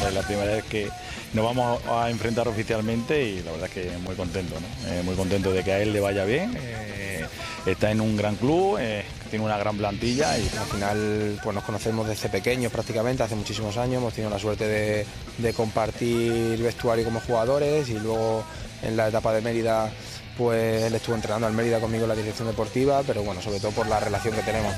Es la primera vez que nos vamos a enfrentar oficialmente y la verdad es que muy contento, ¿no? Muy contento de que a él le vaya bien. Está en un gran club, tiene una gran plantilla y al final pues nos conocemos desde pequeños prácticamente, hace muchísimos años. Hemos tenido la suerte de compartir vestuario como jugadores y luego en la etapa de Mérida pues él estuvo entrenando al Mérida conmigo en la dirección deportiva, pero bueno, sobre todo por la relación que tenemos.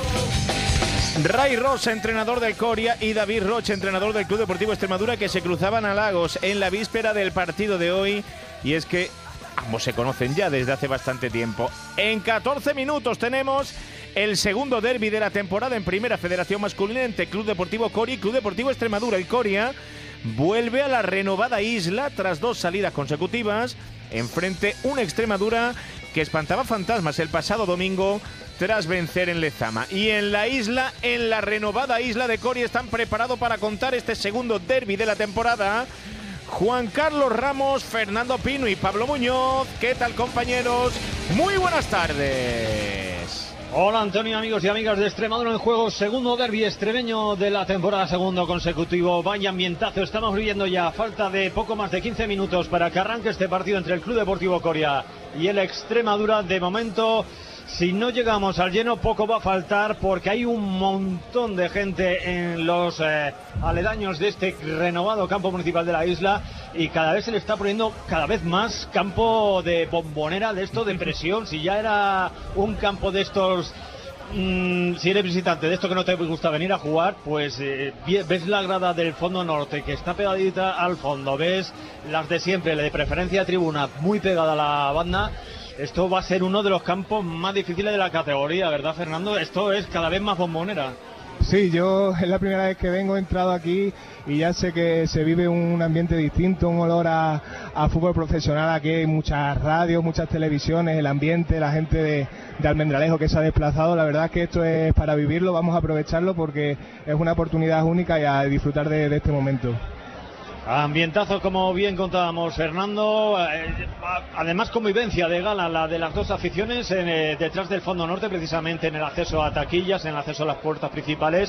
Ray Rosa, entrenador del Coria, y David Roche, entrenador del Club Deportivo Extremadura, que se cruzaban a Lagos en la víspera del partido de hoy. Y es que ambos se conocen ya desde hace bastante tiempo. En 14 minutos tenemos el segundo derbi de la temporada en Primera Federación Masculina entre Club Deportivo Coria y Club Deportivo Extremadura. El Coria vuelve a la renovada isla tras 2 salidas consecutivas. Enfrente una Extremadura que espantaba fantasmas el pasado domingo tras vencer en Lezama. Y en la isla, en la renovada isla de Coria, están preparados para contar este segundo derbi de la temporada Juan Carlos Ramos, Fernando Pino y Pablo Muñoz. ¿Qué tal, compañeros? Muy buenas tardes. Hola, Antonio, amigos y amigas de Extremadura en juego. Segundo derbi extremeño de la temporada, segundo consecutivo. Vaya ambientazo estamos viviendo ya. Falta de poco más de 15 minutos para que arranque este partido entre el Club Deportivo Coria y el Extremadura. De momento, si no llegamos al lleno, poco va a faltar porque hay un montón de gente en los aledaños de este renovado campo municipal de la isla y cada vez se le está poniendo cada vez más campo de bombonera, de esto de presión. Si ya era un campo de estos, si eres visitante, de esto que no te gusta venir a jugar, pues ves la grada del fondo norte que está pegadita al fondo, ves las de siempre, la de preferencia de tribuna muy pegada a la banda. Esto va a ser uno de los campos más difíciles de la categoría, ¿verdad, Fernando? Esto es cada vez más bombonera. Sí, yo es la primera vez que vengo, he entrado aquí y ya sé que se vive un ambiente distinto, un olor a fútbol profesional. Aquí hay muchas radios, muchas televisiones, el ambiente, la gente de Almendralejo que se ha desplazado. La verdad es que esto es para vivirlo, vamos a aprovecharlo porque es una oportunidad única y a disfrutar de este momento. Ambientazo, como bien contábamos, Fernando. Además, convivencia de gala, la de las dos aficiones detrás del fondo norte, precisamente en el acceso a taquillas, en el acceso a las puertas principales.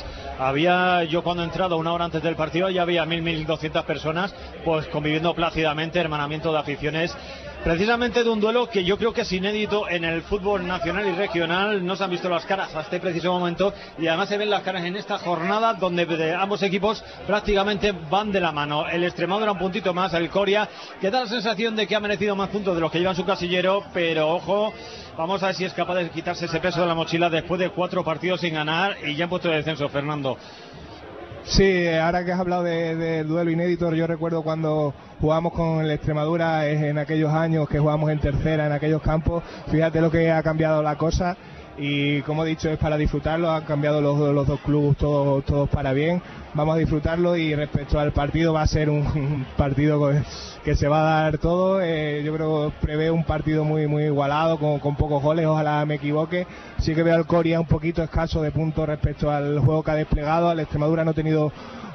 Yo cuando he entrado una hora antes del partido ya había 1.200 personas pues conviviendo plácidamente, hermanamiento de aficiones. Precisamente de un duelo que yo creo que es inédito en el fútbol nacional y regional. No se han visto las caras hasta este preciso momento y además se ven las caras en esta jornada donde ambos equipos prácticamente van de la mano. El Extremadura un puntito más, el Coria, que da la sensación de que ha merecido más puntos de los que lleva en su casillero, pero ojo, vamos a ver si es capaz de quitarse ese peso de la mochila después de 4 partidos sin ganar y ya en puesto de descenso, Fernando. Sí, ahora que has hablado de duelo inédito, yo recuerdo cuando jugamos con el Extremadura en aquellos años que jugamos en tercera, en aquellos campos. Fíjate lo que ha cambiado la cosa y como he dicho es para disfrutarlo. Han cambiado los dos clubes todos para bien. Vamos a disfrutarlo y respecto al partido va a ser un partido que se va a dar todo. Yo creo que prevé un partido muy igualado con pocos goles, ojalá me equivoque. Sí que veo al Coria un poquito escaso de puntos respecto al juego que ha desplegado. Al Extremadura no he tenido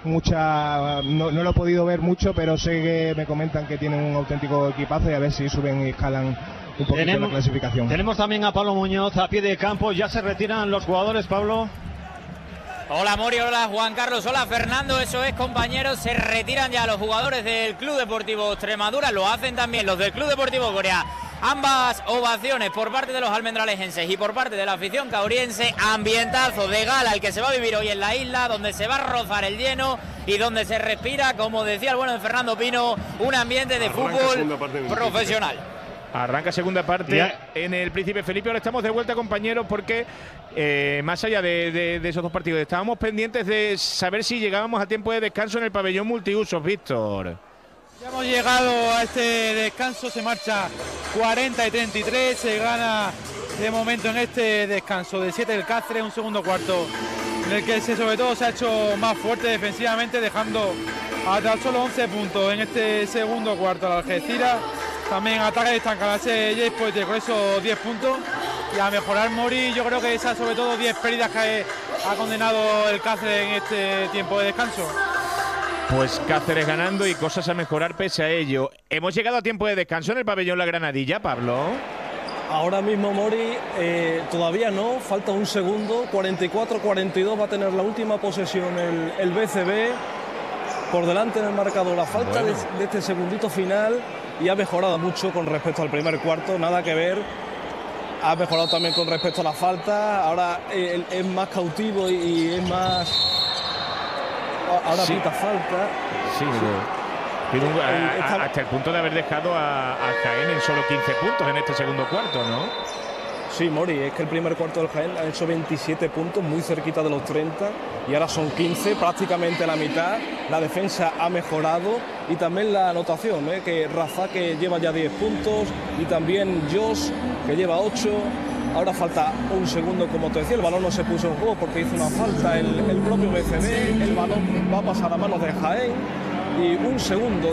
no lo he podido ver mucho, pero sé que me comentan que tienen un auténtico equipazo y a ver si suben y escalan un poquito la clasificación. Tenemos también a Pablo Muñoz a pie de campo. Ya se retiran los jugadores, Pablo. Hola Mori, hola Juan Carlos, hola Fernando, eso es, compañeros, se retiran ya los jugadores del Club Deportivo Extremadura, lo hacen también los del Club Deportivo Coria. Ambas ovaciones por parte de los almendralejenses y por parte de la afición cauriense. Ambientazo de gala el que se va a vivir hoy en la isla, donde se va a rozar el lleno y donde se respira, como decía el bueno de Fernando Pino, un ambiente de fútbol profesional. Arranca segunda parte en el Príncipe Felipe. Ahora estamos de vuelta, compañeros, porque más allá de esos dos partidos estábamos pendientes de saber si llegábamos a tiempo de descanso en el pabellón multiusos, Víctor. Ya hemos llegado a este descanso, se marcha 40 y 33, se gana de momento en este descanso de 7 el Cáceres, un segundo cuarto en el que sobre todo se ha hecho más fuerte defensivamente, dejando a tan solo 11 puntos en este segundo cuarto al Algeciras. También ataque de Estancalase Jace Poete con esos 10 puntos y a mejorar Mori. Yo creo que esas sobre todo 10 pérdidas que ha condenado el Cáceres en este tiempo de descanso. Pues Cáceres ganando y cosas a mejorar pese a ello. Hemos llegado a tiempo de descanso en el pabellón La Granadilla, Pablo. Ahora mismo Mori, todavía no, falta un segundo, 44-42 va a tener la última posesión el BCB. por delante en el marcador a falta de este segundito final, y ha mejorado mucho con respecto al primer cuarto, nada que ver. Ha mejorado también con respecto a la falta, ahora es más cautivo y es más... Ahora pita falta. Sí, hasta el punto de haber dejado a Jaén en solo 15 puntos en este segundo cuarto, ¿no? Sí, Mori, es que el primer cuarto del Jaén ha hecho 27 puntos, muy cerquita de los 30, y ahora son 15, prácticamente la mitad. La defensa ha mejorado y también la anotación, que Rafa, que lleva ya 10 puntos, y también Josh, que lleva 8. Ahora falta un segundo, como te decía, el balón no se puso en juego porque hizo una falta el propio BCB, el balón va a pasar a manos de Jaén, y un segundo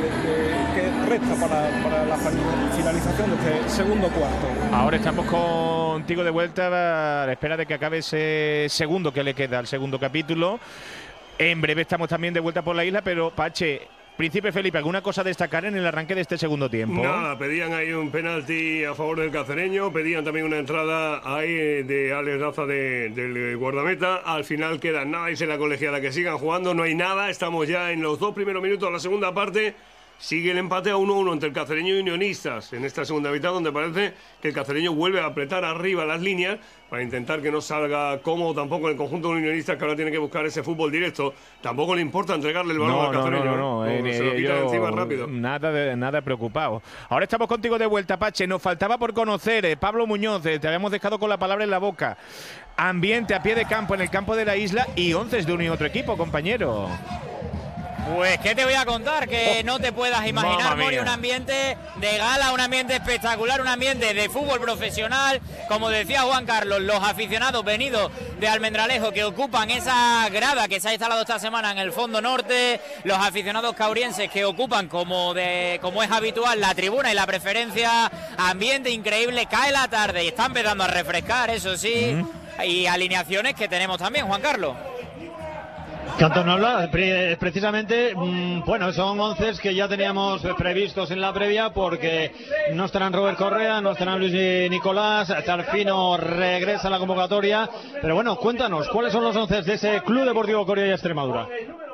que resta para la finalización de este segundo cuarto. Ahora estamos contigo de vuelta a la espera de que acabe ese segundo que le queda al segundo capítulo. En breve estamos también de vuelta por la isla, pero Pache, Príncipe Felipe, ¿alguna cosa a destacar en el arranque de este segundo tiempo? Nada, pedían ahí un penalti a favor del cacereño, pedían también una entrada ahí de Alex Daza del guardameta. Al final queda nada, dice la colegiala que sigan jugando, no hay nada. Estamos ya en los 2 primeros minutos de la segunda parte. Sigue el empate a 1-1 entre el Cacereño y Unionistas en esta segunda mitad, donde parece que el Cacereño vuelve a apretar arriba las líneas para intentar que no salga cómodo tampoco el conjunto de Unionistas, que ahora tiene que buscar ese fútbol directo. Tampoco le importa entregarle el balón al Cacereño. No, se lo quitan encima rápido. Nada preocupado. Ahora estamos contigo de vuelta, Pache. Nos faltaba por conocer, Pablo Muñoz, te habíamos dejado con la palabra en la boca. Ambiente a pie de campo en el campo de la isla y 11 de un y otro equipo, compañero. Pues qué te voy a contar, que no te puedas imaginar, Mori, un ambiente de gala, un ambiente espectacular, un ambiente de fútbol profesional. Como decía Juan Carlos, los aficionados venidos de Almendralejo que ocupan esa grada que se ha instalado esta semana en el fondo norte, los aficionados caurienses que ocupan como es habitual la tribuna y la preferencia. Ambiente increíble, cae la tarde y está empezando a refrescar, eso sí, y alineaciones que tenemos también, Juan Carlos. Cantón habla, precisamente, bueno, son 11 que ya teníamos previstos en la previa, porque no estarán Robert Correa, no estarán Luis Nicolás, Tarfino regresa a la convocatoria, pero bueno, cuéntanos, ¿cuáles son los 11 de ese Club Deportivo Coria y Extremadura?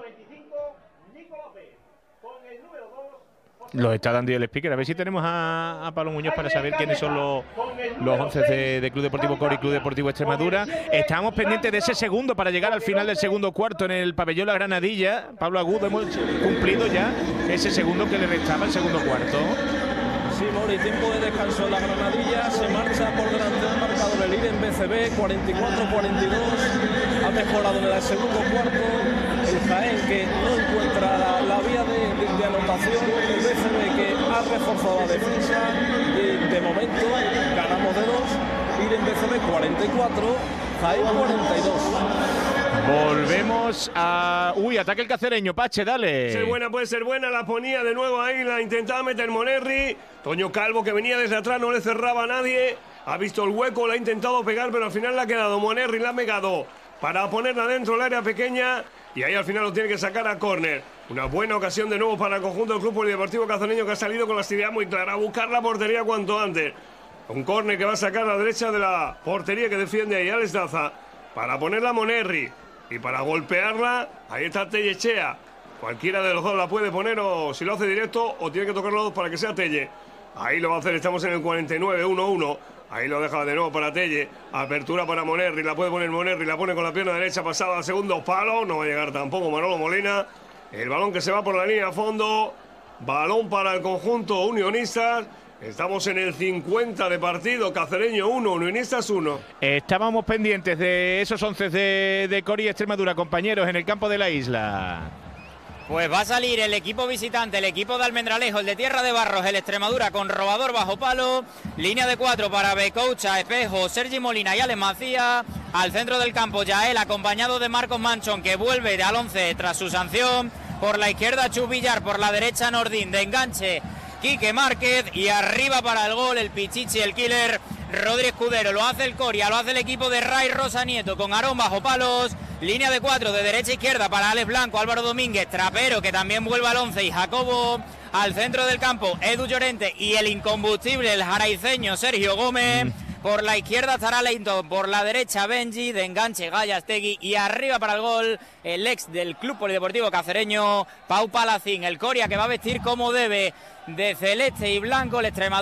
Los está dando el speaker. A ver si tenemos a Pablo Muñoz para saber quiénes son los 11 de Club Deportivo Coria y Club Deportivo Extremadura. Estábamos pendientes de ese segundo para llegar al final del segundo cuarto en el pabellón La Granadilla. Pablo Agudo, hemos cumplido ya ese segundo que le restaba el segundo cuarto. Sí, Mori, tiempo de descanso en La Granadilla. Se marcha por delante del marcador el IREN BCB, 44-42. Ha mejorado en el segundo cuarto el Jaén, que no encuentra la vía de anotación. El BCB, que ha reforzado la defensa. Y de momento ganamos de 2. IREN BCB 44, Jaén 42. Volvemos a... ataque el Cacereño, Pache, dale. Puede ser buena, la ponía de nuevo ahí, la intentaba meter Monerri. Toño Calvo, que venía desde atrás, no le cerraba a nadie. Ha visto el hueco, la ha intentado pegar, pero al final le ha quedado Monerri, la ha pegado para ponerla dentro del área pequeña. Y ahí al final lo tiene que sacar a córner. Una buena ocasión de nuevo para el conjunto del Club Polideportivo Cacereño, que ha salido con la actividad muy clara, a buscar la portería cuanto antes. Un córner que va a sacar a la derecha de la portería que defiende ahí Alex Daza, para ponerla a Monerri. Y para golpearla, ahí está Tellechea. Cualquiera de los dos la puede poner, o si lo hace directo, o tiene que tocar los dos para que sea Telle. Ahí lo va a hacer, estamos en el 49-1-1. Ahí lo deja de nuevo para Telle. Apertura para Monerri, la puede poner Monerri, la pone con la pierna derecha, pasada al segundo palo. No va a llegar tampoco Manolo Molina. El balón que se va por la línea a fondo. Balón para el conjunto Unionistas. Estamos en el 50 de partido, Cacereño 1, Unionistas 1. Estábamos pendientes de esos 11 de Coria y Extremadura, compañeros, en el campo de la isla. Pues va a salir el equipo visitante, el equipo de Almendralejo, el de Tierra de Barros, el Extremadura con Robador bajo palo. Línea de 4 para Becoucha, Espejo, Sergi Molina y Alex Macías. Al centro del campo, Yael, acompañado de Marcos Manchón, que vuelve al 11 tras su sanción. Por la izquierda, Chus Villar, por la derecha, Nordín, de enganche Quique Márquez, y arriba para el gol el Pichichi, el killer Rodríguez Escudero. Lo hace el Coria, lo hace el equipo de Ray Rosa Nieto con Aarón bajo palos. Línea de 4 de derecha a izquierda para Alex Blanco, Álvaro Domínguez, Trapero, que también vuelve al 11, y Jacobo. Al centro del campo, Edu Llorente y el incombustible, el jaraiceño Sergio Gómez. Por la izquierda estará Leighton, por la derecha Benji, de enganche Gallastegui y arriba para el gol el ex del Club Polideportivo Cacereño, Pau Palacín. El Coria que va a vestir como debe, de celeste y blanco, el Extremadura.